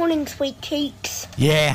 morning, sweet cheeks. Yeah.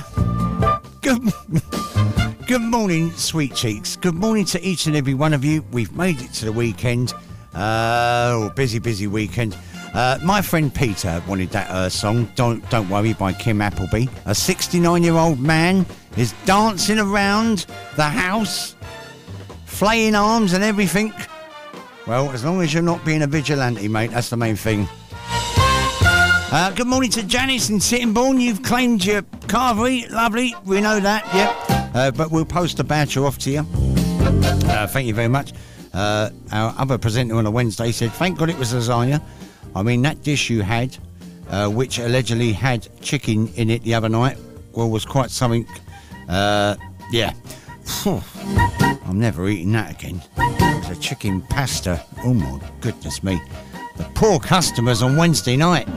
Good morning, sweet cheeks. Good morning to each and every one of you. We've made it to the weekend. Busy weekend. My friend Peter wanted that song, Don't Worry, by Kim Appleby. A 69-year-old man is dancing around the house, flaying arms and everything. Well, as long as you're not being a vigilante, mate, that's the main thing. Good morning to Janice in Sittingbourne. You've claimed your carvery. Lovely, we know that, yep. But we'll post a voucher off to you. Thank you very much. Our other presenter on a Wednesday said, thank God it was lasagna. I mean, that dish you had, which allegedly had chicken in it the other night, well, was quite something. Yeah. I'm never eating that again. It was a chicken pasta. Oh, my goodness me. The poor customers on Wednesday night.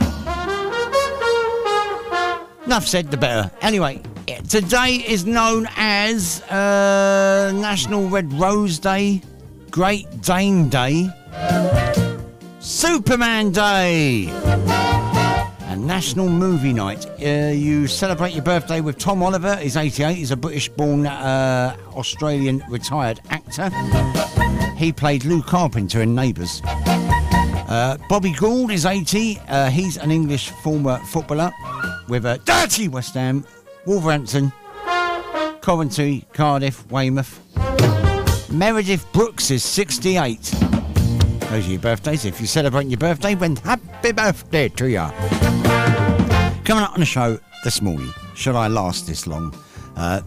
Enough said, the better. Anyway, today is known as National Red Rose Day, Great Dane Day, Superman Day, and National Movie Night. You celebrate your birthday with Tom Oliver. He's 88. He's a British-born Australian retired actor. He played Lou Carpenter in Neighbours. Bobby Gould is 80. He's an English former footballer with a dirty West Ham, Wolverhampton, Coventry, Cardiff, Weymouth. Meredith Brooks is 68. Those are your birthdays. If you're celebrating your birthday, then happy birthday to you. Coming up on the show this morning, should I last this long? I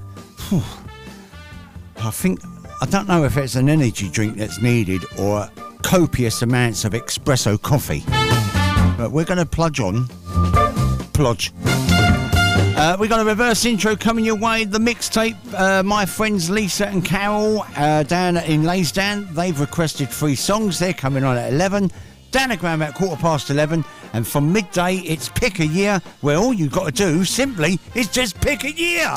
don't know if it's an energy drink that's needed or copious amounts of espresso coffee. But we're going to plodge on. We got a reverse intro coming your way. The mixtape, my friends Lisa and Carol down in Laysdown, they've requested 3 songs. They're coming on at 11. Danagram at 11:15. And from midday, it's Pick a Year, where all you've got to do simply is just pick a year.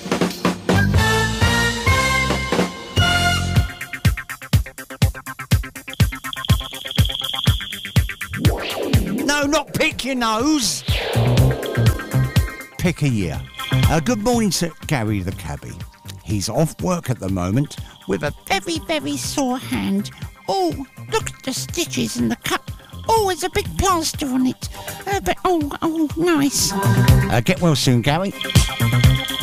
No, not pick your nose. Pick a year. Good morning to Gary the cabbie. He's off work at the moment with a very, very sore hand. Oh, look at the stitches in the cut. Oh, there's a big plaster on it. Nice. Get well soon, Gary.